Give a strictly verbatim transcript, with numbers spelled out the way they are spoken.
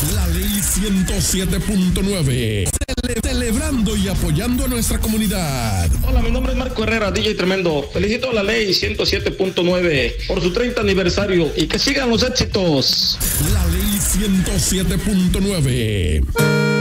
La Ley ciento siete punto nueve. Cele celebrando y apoyando a nuestra comunidad. Hola, mi nombre es Marco Herrera, D J Tremendo. Felicito a la Ley ciento siete punto nueve por su treinta aniversario y que sigan los éxitos. La Ley ciento siete punto nueve.